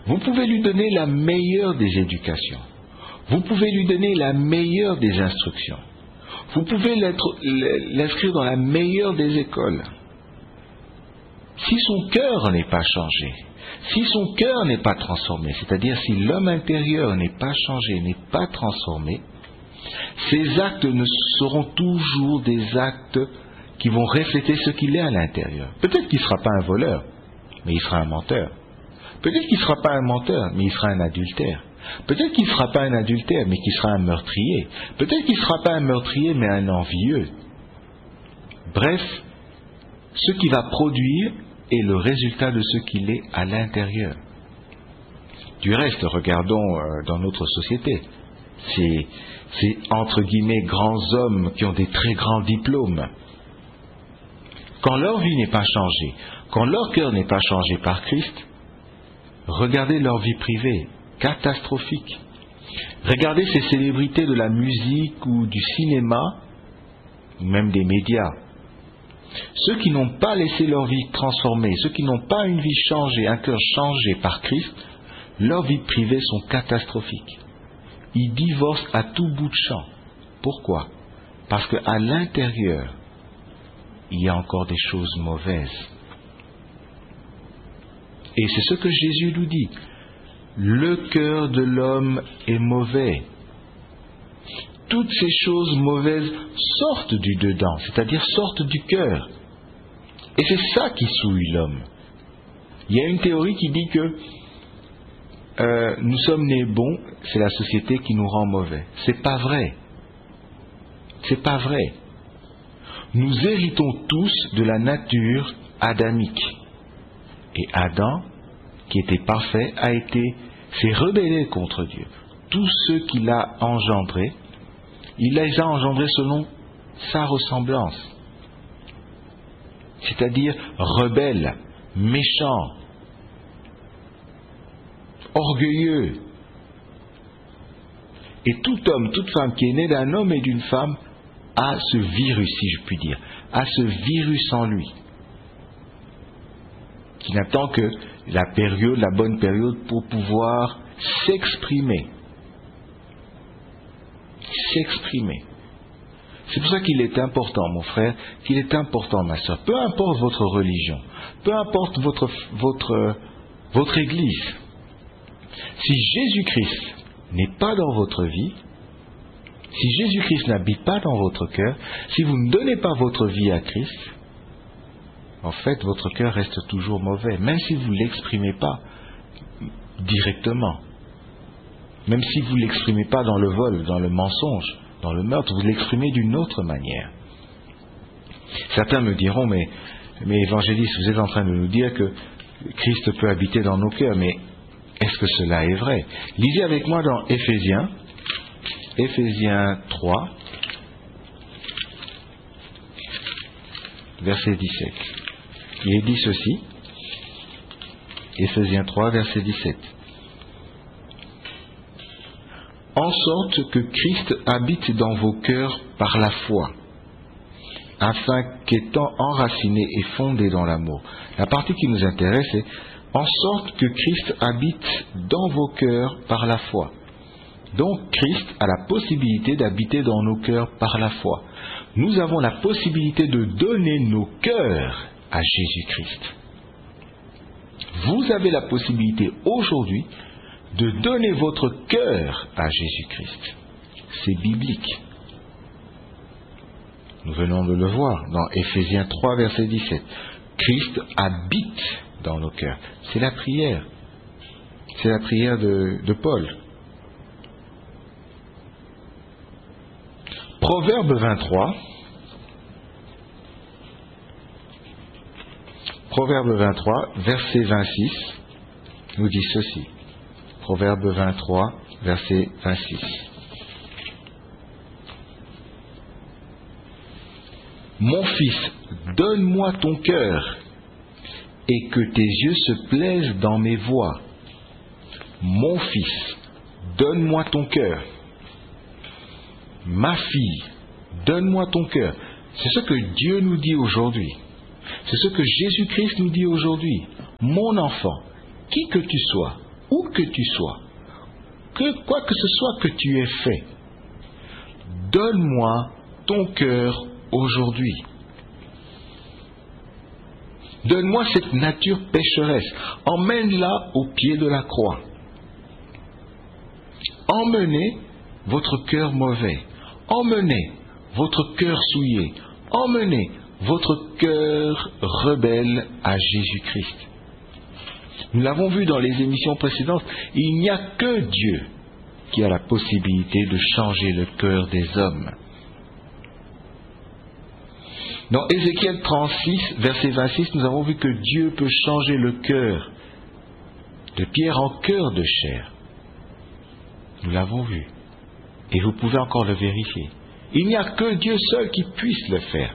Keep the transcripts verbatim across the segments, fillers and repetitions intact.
Vous pouvez lui donner la meilleure des éducations. Vous pouvez lui donner la meilleure des instructions. Vous pouvez l'inscrire dans la meilleure des écoles. Si son cœur n'est pas changé, si son cœur n'est pas transformé, c'est-à-dire si l'homme intérieur n'est pas changé, n'est pas transformé, ses actes ne seront toujours des actes qui vont refléter ce qu'il est à l'intérieur. Peut-être qu'il ne sera pas un voleur, mais il sera un menteur. Peut-être qu'il ne sera pas un menteur, mais il sera un adultère. Peut-être qu'il ne sera pas un adultère, mais qu'il sera un meurtrier. Peut-être qu'il ne sera pas un meurtrier, mais un envieux. Bref, ce qui va produire est le résultat de ce qu'il est à l'intérieur. Du reste, regardons euh, dans notre société. Ces, ces entre guillemets grands hommes qui ont des très grands diplômes. Quand leur vie n'est pas changée, quand leur cœur n'est pas changé par Christ, regardez leur vie privée, catastrophique. Regardez ces célébrités de la musique ou du cinéma, ou même des médias. Ceux qui n'ont pas laissé leur vie transformée, ceux qui n'ont pas une vie changée, un cœur changé par Christ, leurs vies privées sont catastrophiques. Ils divorcent à tout bout de champ. Pourquoi? Parce qu'à l'intérieur, il y a encore des choses mauvaises. Et c'est ce que Jésus nous dit. Le cœur de l'homme est mauvais. Toutes ces choses mauvaises sortent du dedans, c'est-à-dire sortent du cœur. Et c'est ça qui souille l'homme. Il y a une théorie qui dit que euh, nous sommes nés bons, c'est la société qui nous rend mauvais. C'est pas vrai. C'est pas vrai. Nous héritons tous de la nature adamique. Et Adam, qui était parfait, a été, s'est rebellé contre Dieu. Tous ceux qu'il a engendrés, il les a engendrés selon sa ressemblance. C'est-à-dire rebelles, méchants, orgueilleux. Et tout homme, toute femme qui est né d'un homme et d'une femme a ce virus, si je puis dire, a ce virus en lui, qui n'attend que la période, la bonne période pour pouvoir s'exprimer. S'exprimer. C'est pour ça qu'il est important, mon frère, qu'il est important, ma soeur, peu importe votre religion, peu importe votre, votre, votre église, si Jésus-Christ n'est pas dans votre vie, si Jésus-Christ n'habite pas dans votre cœur, si vous ne donnez pas votre vie à Christ, en fait, votre cœur reste toujours mauvais, même si vous ne l'exprimez pas directement. Même si vous ne l'exprimez pas dans le vol, dans le mensonge, dans le meurtre, vous l'exprimez d'une autre manière. Certains me diront, mais, mais évangéliste, vous êtes en train de nous dire que Christ peut habiter dans nos cœurs, mais est-ce que cela est vrai? Lisez avec moi dans Éphésiens, Éphésiens trois, verset dix-sept. Il est dit ceci, Éphésiens trois, verset dix-sept. En sorte que Christ habite dans vos cœurs par la foi, afin qu'étant enraciné et fondé dans l'amour. La partie qui nous intéresse est en sorte que Christ habite dans vos cœurs par la foi. Donc Christ a la possibilité d'habiter dans nos cœurs par la foi. Nous avons la possibilité de donner nos cœurs à Jésus-Christ. Vous avez la possibilité aujourd'hui de donner votre cœur à Jésus-Christ. C'est biblique. Nous venons de le voir dans Éphésiens trois, verset dix-sept. Christ habite dans nos cœurs. C'est la prière. C'est la prière de, de Paul. Proverbe vingt-trois. Proverbe vingt-trois, verset vingt-six, nous dit ceci. Proverbe vingt-trois, verset vingt-six. Mon fils, donne-moi ton cœur, et que tes yeux se plaisent dans mes voies. Mon fils, donne-moi ton cœur. Ma fille, donne-moi ton cœur. C'est ce que Dieu nous dit aujourd'hui. C'est ce que Jésus-Christ nous dit aujourd'hui. Mon enfant, qui que tu sois, où que tu sois, que quoi que ce soit que tu aies fait, donne-moi ton cœur aujourd'hui. Donne-moi cette nature pécheresse. Emmène-la au pied de la croix. Emmenez votre cœur mauvais. Emmenez votre cœur souillé. Emmenez votre cœur rebelle à Jésus-Christ. Nous l'avons vu dans les émissions précédentes, il n'y a que Dieu qui a la possibilité de changer le cœur des hommes. Dans Ézéchiel trente-six, verset vingt-six, nous avons vu que Dieu peut changer le cœur de pierre en cœur de chair. Nous l'avons vu. Et vous pouvez encore le vérifier. Il n'y a que Dieu seul qui puisse le faire.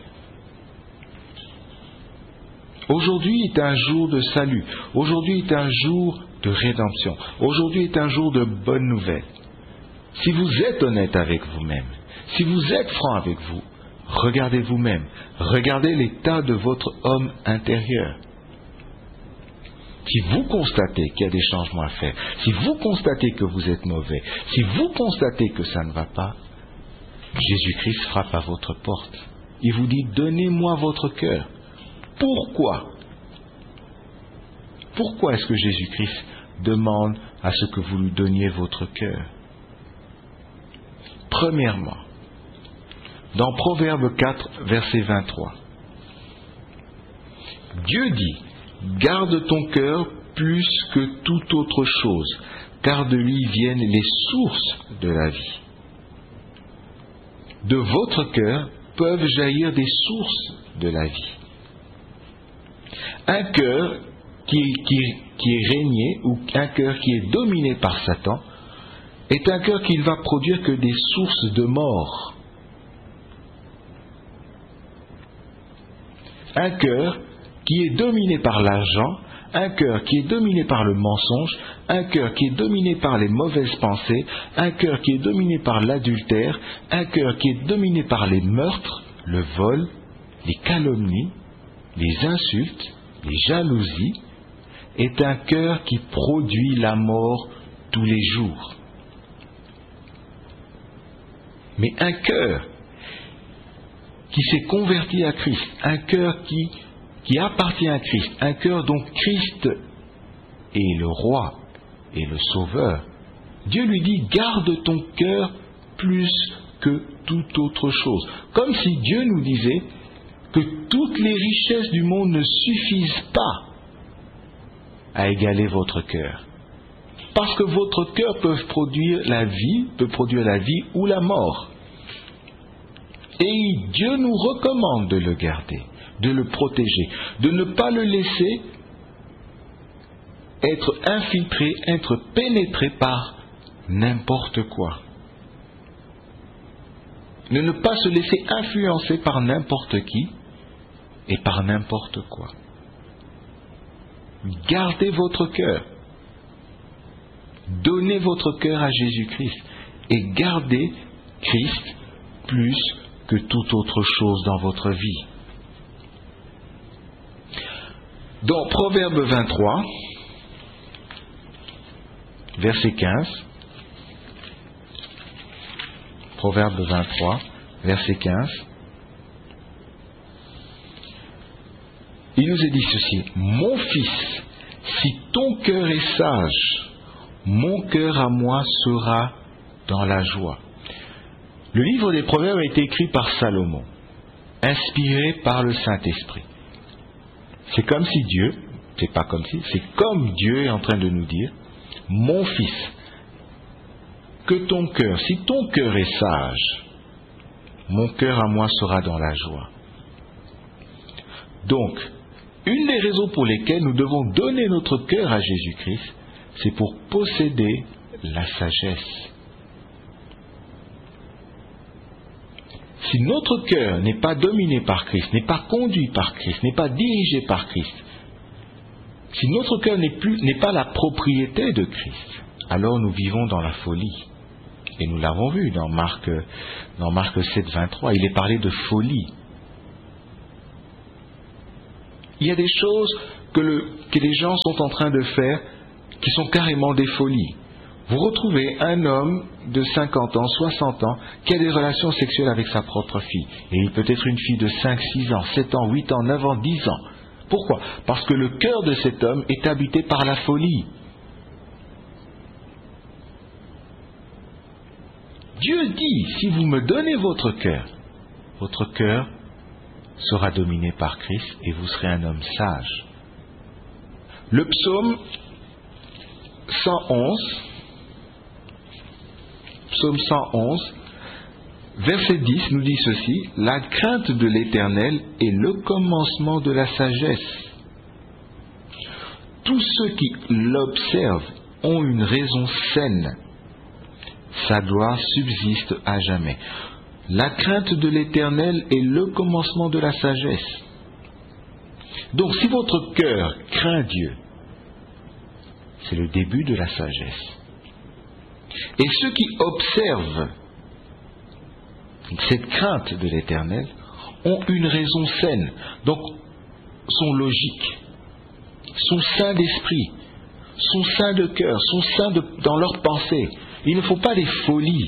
Aujourd'hui est un jour de salut. Aujourd'hui est un jour de rédemption. Aujourd'hui est un jour de bonnes nouvelles. Si vous êtes honnête avec vous-même, si vous êtes franc avec vous, regardez vous-même. Regardez l'état de votre homme intérieur. Si vous constatez qu'il y a des changements à faire, si vous constatez que vous êtes mauvais, si vous constatez que ça ne va pas, Jésus-Christ frappe à votre porte. Il vous dit, donnez-moi votre cœur. Pourquoi? Pourquoi est-ce que Jésus-Christ demande à ce que vous lui donniez votre cœur? Premièrement, dans Proverbe quatre, verset vingt-trois, Dieu dit, garde ton cœur plus que toute autre chose, car de lui viennent les sources de la vie. De votre cœur peuvent jaillir des sources de la vie. Un cœur qui, qui, qui est régné, ou un cœur qui est dominé par Satan, est un cœur qui ne va produire que des sources de mort. Un cœur qui est dominé par l'argent, un cœur qui est dominé par le mensonge, un cœur qui est dominé par les mauvaises pensées, un cœur qui est dominé par l'adultère, un cœur qui est dominé par les meurtres, le vol, les calomnies, les insultes, les jalousies, est un cœur qui produit la mort tous les jours. Mais un cœur qui s'est converti à Christ, un cœur qui, qui appartient à Christ, un cœur dont Christ est le roi et le sauveur, Dieu lui dit, garde ton cœur plus que toute autre chose. Comme si Dieu nous disait que toutes les richesses du monde ne suffisent pas à égaler votre cœur. Parce que votre cœur peut produire la vie, peut produire la vie ou la mort. Et Dieu nous recommande de le garder, de le protéger, de ne pas le laisser être infiltré, être pénétré par n'importe quoi. De ne pas se laisser influencer par n'importe qui et par n'importe quoi. Gardez votre cœur. Donnez votre cœur à Jésus-Christ et gardez Christ plus que toute autre chose dans votre vie. Dans Proverbe vingt-trois, verset quinze, Proverbe vingt-trois, verset quinze, il nous est dit ceci, « Mon fils, si ton cœur est sage, mon cœur à moi sera dans la joie. » Le livre des Proverbes a été écrit par Salomon, inspiré par le Saint-Esprit. C'est comme si Dieu, c'est pas comme si, c'est comme Dieu est en train de nous dire, « Mon fils, que ton cœur, si ton cœur est sage, mon cœur à moi sera dans la joie. » Donc, une des raisons pour lesquelles nous devons donner notre cœur à Jésus-Christ, c'est pour posséder la sagesse. Si notre cœur n'est pas dominé par Christ, n'est pas conduit par Christ, n'est pas dirigé par Christ, si notre cœur n'est plus, n'est pas la propriété de Christ, alors nous vivons dans la folie. Et nous l'avons vu dans Marc, dans Marc sept, vingt-trois, il est parlé de folie. Il y a des choses que, le, que les gens sont en train de faire qui sont carrément des folies. Vous retrouvez un homme de cinquante ans, soixante ans, qui a des relations sexuelles avec sa propre fille. Et il peut être une fille de cinq, six ans, sept ans, huit ans, neuf ans, dix ans. Pourquoi? Parce que le cœur de cet homme est habité par la folie. Dieu dit, si vous me donnez votre cœur, votre cœur sera dominé par Christ et vous serez un homme sage. Le psaume cent onze, psaume cent onze, verset dix nous dit ceci: la crainte de l'Éternel est le commencement de la sagesse. Tous ceux qui l'observent ont une raison saine. Sa gloire subsiste à jamais. La crainte de l'Éternel est le commencement de la sagesse. Donc si votre cœur craint Dieu, c'est le début de la sagesse. Et ceux qui observent cette crainte de l'Éternel ont une raison saine, donc sont logiques, sont sains d'esprit, sont sains de cœur, sont sains de, dans leurs pensées. Il ne faut pas des folies,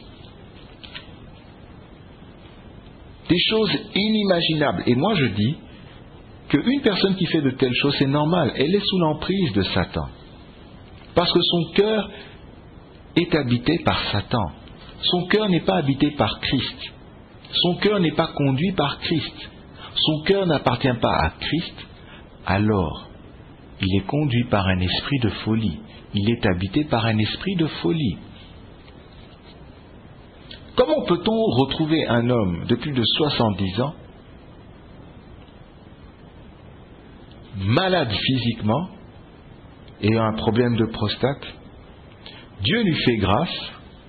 des choses inimaginables. Et moi je dis qu'une personne qui fait de telles choses, c'est normal, elle est sous l'emprise de Satan. Parce que son cœur est habité par Satan. Son cœur n'est pas habité par Christ. Son cœur n'est pas conduit par Christ. Son cœur n'appartient pas à Christ. Alors, il est conduit par un esprit de folie. Il est habité par un esprit de folie. Comment peut-on retrouver un homme de plus de soixante-dix ans, malade physiquement, et un problème de prostate? Dieu lui fait grâce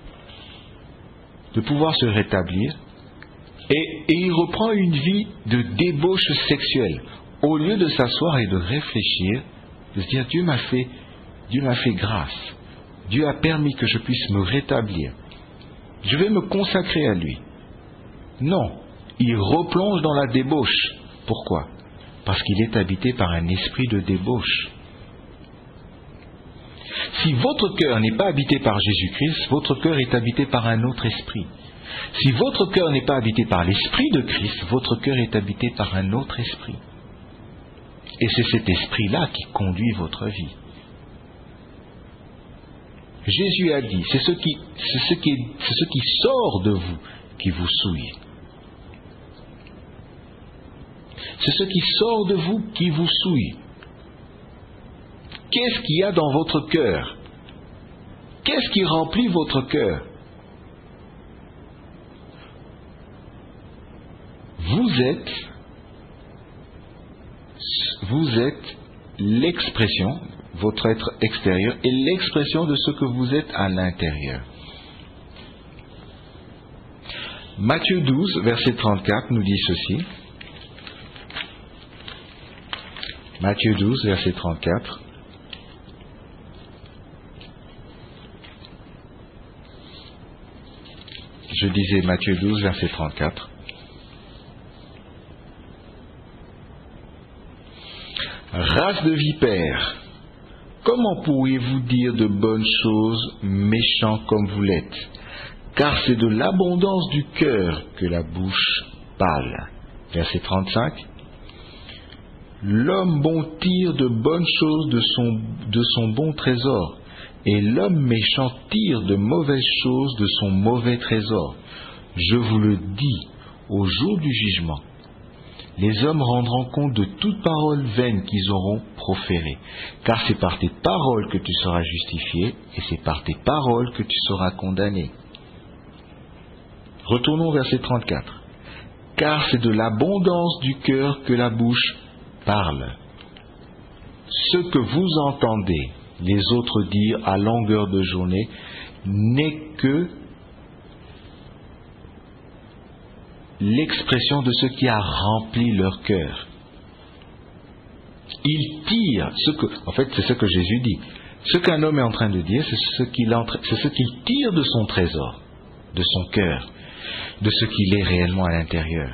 de pouvoir se rétablir et, et il reprend une vie de débauche sexuelle au lieu de s'asseoir et de réfléchir, de se dire Dieu m'a fait, Dieu m'a fait grâce, Dieu a permis que je puisse me rétablir, je vais me consacrer à lui. Non, il replonge dans la débauche. Pourquoi? Parce qu'il est habité par un esprit de débauche. Si votre cœur n'est pas habité par Jésus-Christ, votre cœur est habité par un autre esprit. Si votre cœur n'est pas habité par l'esprit de Christ, votre cœur est habité par un autre esprit. Et c'est cet esprit-là qui conduit votre vie. Jésus a dit, c'est ce qui, c'est ce qui, c'est ce qui sort de vous qui vous souille. C'est ce qui sort de vous qui vous souille. Qu'est-ce qu'il y a dans votre cœur? Qu'est-ce qui remplit votre cœur? Vous êtes, vous êtes l'expression, votre être extérieur est l'expression de ce que vous êtes à l'intérieur. Matthieu douze, verset trente-quatre nous dit ceci. Matthieu douze, verset trente-quatre. Je disais Matthieu douze, verset trente-quatre. Race de vipères, comment pourriez-vous dire de bonnes choses, méchants comme vous l'êtes? Car c'est de l'abondance du cœur que la bouche parle. Verset trente-cinq. L'homme bon tire de bonnes choses de son, de son bon trésor, et l'homme méchant tire de mauvaises choses de son mauvais trésor. Je vous le dis, au jour du jugement, les hommes rendront compte de toute parole vaine qu'ils auront proférée, car c'est par tes paroles que tu seras justifié, et c'est par tes paroles que tu seras condamné. Retournons au verset trente-quatre. Car c'est de l'abondance du cœur que la bouche parle. Ce que vous entendez les autres dire à longueur de journée n'est que l'expression de ce qui a rempli leur cœur. Ils tirent, ce que, en fait c'est ce que Jésus dit, ce qu'un homme est en train de dire, c'est ce qu'il entre, c'est ce qu'il tire de son trésor, de son cœur, de ce qu'il est réellement à l'intérieur.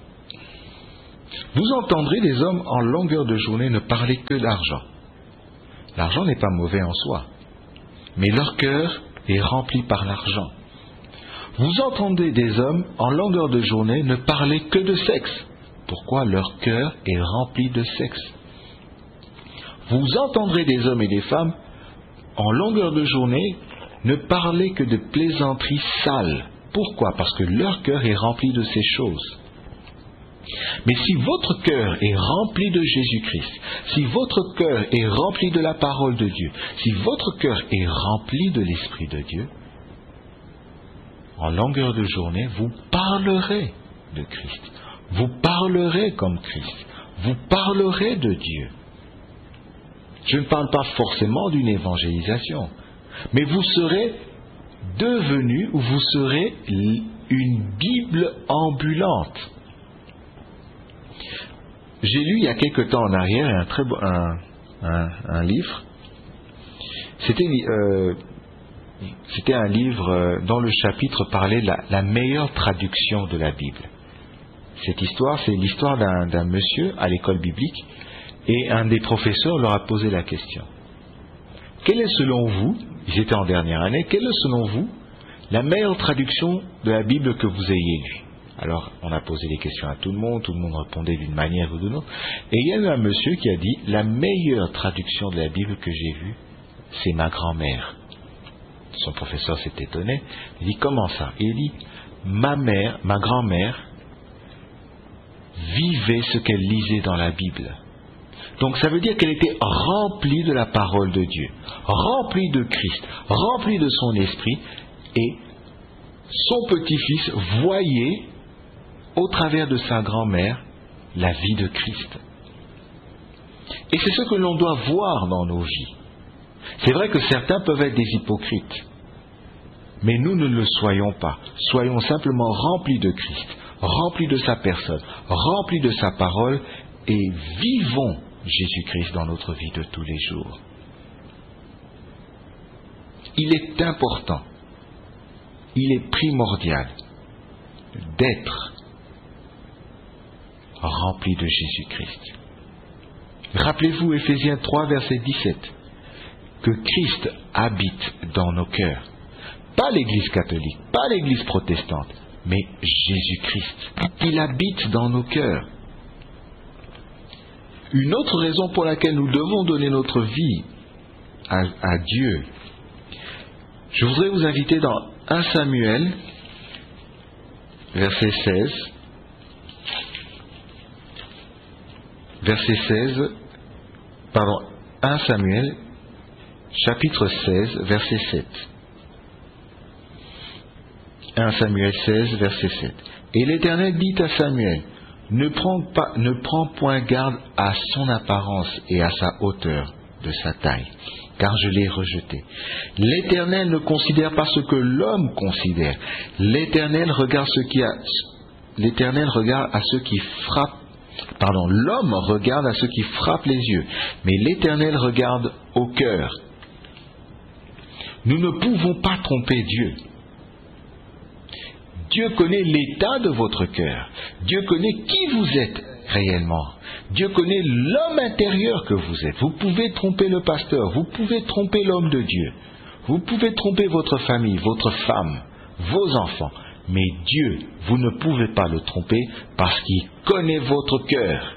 Vous entendrez des hommes en longueur de journée ne parler que d'argent. L'argent n'est pas mauvais en soi, mais leur cœur est rempli par l'argent. Vous entendez des hommes en longueur de journée ne parler que de sexe. Pourquoi? Leur cœur est rempli de sexe. Vous entendrez des hommes et des femmes en longueur de journée ne parler que de plaisanteries sales. Pourquoi? Parce que leur cœur est rempli de ces choses. Mais si votre cœur est rempli de Jésus-Christ, si votre cœur est rempli de la parole de Dieu, si votre cœur est rempli de l'Esprit de Dieu, en longueur de journée, vous parlerez de Christ. Vous parlerez comme Christ. Vous parlerez de Dieu. Je ne parle pas forcément d'une évangélisation, mais vous serez devenu, ou vous serez une Bible ambulante. J'ai lu il y a quelque temps en arrière un, très beau, un, un, un livre. C'était, euh, c'était un livre dont le chapitre parlait de la, la meilleure traduction de la Bible. Cette histoire, c'est l'histoire d'un, d'un monsieur à l'école biblique, et un des professeurs leur a posé la question. Quelle est selon vous, ils étaient en dernière année, quelle est selon vous la meilleure traduction de la Bible que vous ayez lue? Alors, on a posé des questions à tout le monde, tout le monde répondait d'une manière ou d'une autre. Et il y a eu un monsieur qui a dit, la meilleure traduction de la Bible que j'ai vue, c'est ma grand-mère. Son professeur s'est étonné. Il dit, comment ça? Et il dit, ma mère, ma grand-mère, vivait ce qu'elle lisait dans la Bible. Donc ça veut dire qu'elle était remplie de la parole de Dieu, remplie de Christ, remplie de son esprit, et son petit-fils voyait au travers de sa grand-mère la vie de Christ. Et c'est ce que l'on doit voir dans nos vies. C'est vrai que certains peuvent être des hypocrites, mais nous ne le soyons pas. Soyons simplement remplis de Christ, remplis de sa personne, remplis de sa parole, et vivons Jésus-Christ dans notre vie de tous les jours. Il est important, il est primordial d'être rempli de Jésus-Christ. Rappelez-vous Éphésiens trois, verset dix-sept, que Christ habite dans nos cœurs. Pas l'Église catholique, pas l'Église protestante, mais Jésus-Christ. Il habite dans nos cœurs. Une autre raison pour laquelle nous devons donner notre vie à, à Dieu, je voudrais vous inviter dans un Samuel, verset seize, verset seize, pardon, un Samuel, chapitre seize, verset sept. un Samuel seize, verset sept. Et l'Éternel dit à Samuel, ne prends, pas, ne prends point garde à son apparence et à sa hauteur de sa taille, car je l'ai rejeté. L'Éternel ne considère pas ce que l'homme considère. L'Éternel regarde ce qui a, l'Éternel regarde à ceux qui frappent, pardon, l'homme regarde à ceux qui frappent les yeux, mais l'Éternel regarde au cœur. Nous ne pouvons pas tromper Dieu. Dieu connaît l'état de votre cœur. Dieu connaît qui vous êtes réellement. Dieu connaît l'homme intérieur que vous êtes. Vous pouvez tromper le pasteur, vous pouvez tromper l'homme de Dieu, vous pouvez tromper votre famille, votre femme, vos enfants. Mais Dieu, vous ne pouvez pas le tromper parce qu'il connaît votre cœur.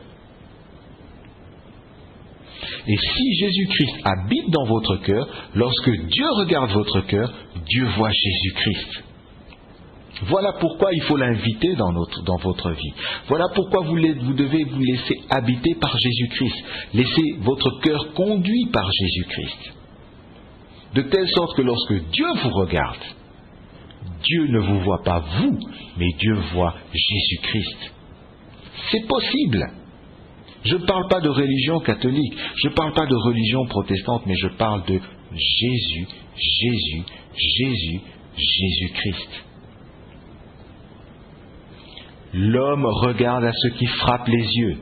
Et si Jésus-Christ habite dans votre cœur, lorsque Dieu regarde votre cœur, Dieu voit Jésus-Christ. Voilà pourquoi il faut l'inviter dans, notre, dans votre vie. Voilà pourquoi vous, vous devez vous laisser habiter par Jésus-Christ. Laissez votre cœur conduit par Jésus-Christ. De telle sorte que lorsque Dieu vous regarde, Dieu ne vous voit pas vous, mais Dieu voit Jésus-Christ. C'est possible. Je ne parle pas de religion catholique, je ne parle pas de religion protestante, mais je parle de Jésus, Jésus, Jésus, Jésus-Christ. L'homme regarde à ceux qui frappent les yeux.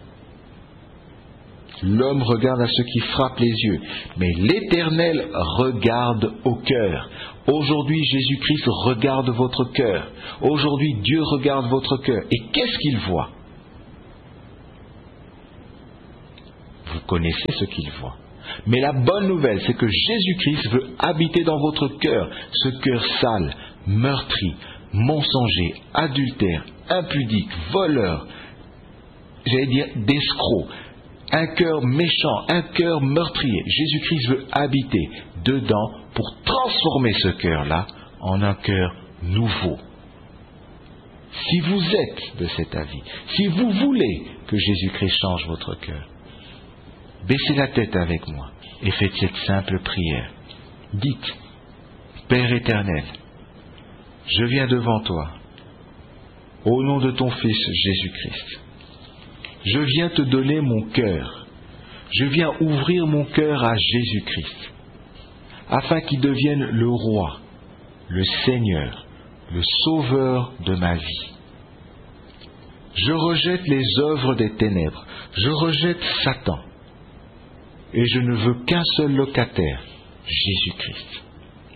L'homme regarde à ceux qui frappent les yeux. Mais l'Éternel regarde au cœur. Aujourd'hui, Jésus-Christ regarde votre cœur. Aujourd'hui, Dieu regarde votre cœur. Et qu'est-ce qu'il voit? Vous connaissez ce qu'il voit. Mais la bonne nouvelle, c'est que Jésus-Christ veut habiter dans votre cœur, ce cœur sale, meurtri, mensonger, adultère, impudique, voleur, j'allais dire d'escroc, un cœur méchant, un cœur meurtrier. Jésus-Christ veut habiter dedans pour transformer ce cœur-là en un cœur nouveau. Si vous êtes de cet avis, si vous voulez que Jésus-Christ change votre cœur, baissez la tête avec moi et faites cette simple prière. Dites, Père éternel, je viens devant toi, au nom de ton Fils Jésus-Christ. Je viens te donner mon cœur. Je viens ouvrir mon cœur à Jésus-Christ, afin qu'il devienne le roi, le Seigneur, le Sauveur de ma vie. Je rejette les œuvres des ténèbres, je rejette Satan, et je ne veux qu'un seul locataire, Jésus-Christ.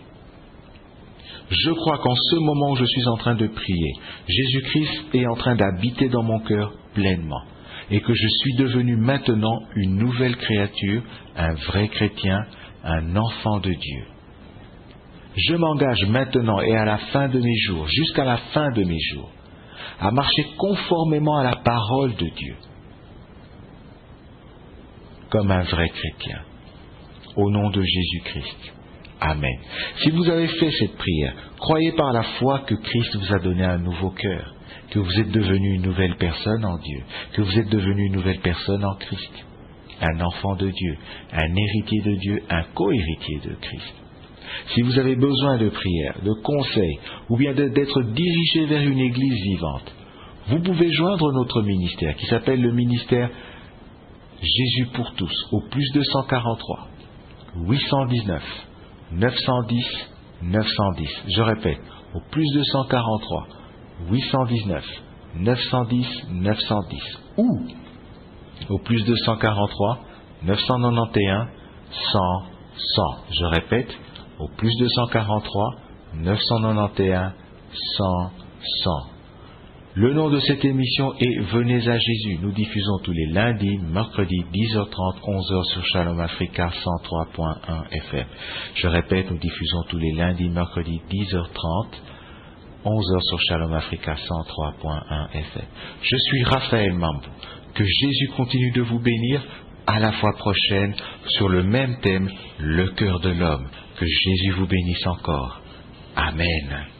Je crois qu'en ce moment où je suis en train de prier, Jésus-Christ est en train d'habiter dans mon cœur pleinement, et que je suis devenu maintenant une nouvelle créature, un vrai chrétien, un enfant de Dieu. Je m'engage maintenant et à la fin de mes jours, jusqu'à la fin de mes jours, à marcher conformément à la parole de Dieu, comme un vrai chrétien, au nom de Jésus-Christ. Amen. Si vous avez fait cette prière, croyez par la foi que Christ vous a donné un nouveau cœur, que vous êtes devenu une nouvelle personne en Dieu, que vous êtes devenu une nouvelle personne en Christ, un enfant de Dieu, un héritier de Dieu, un co-héritier de Christ. Si vous avez besoin de prières, de conseils, ou bien d'être dirigé vers une église vivante, vous pouvez joindre notre ministère, qui s'appelle le ministère Jésus pour tous, au plus deux cent quarante-trois, huit cent dix-neuf, neuf cent dix, neuf cent dix. Je répète, au plus deux cent quarante-trois, huit cent dix-neuf, neuf cent dix, neuf cent dix. Ou au plus deux cent quarante-trois, neuf cent quatre-vingt-onze, cent, cent. Je répète, au plus deux cent quarante-trois, neuf cent quatre-vingt-onze, cent, cent. Le nom de cette émission est Venez à Jésus. Nous diffusons tous les lundis, mercredis, dix heures trente, onze heures sur Shalom Africa cent trois point un F M. Je répète, nous diffusons tous les lundis, mercredis, dix heures trente, onze heures sur Shalom Africa cent trois point un F M. Je suis Raphaël Mambou. Que Jésus continue de vous bénir. À la fois prochaine, sur le même thème, le cœur de l'homme. Que Jésus vous bénisse encore. Amen.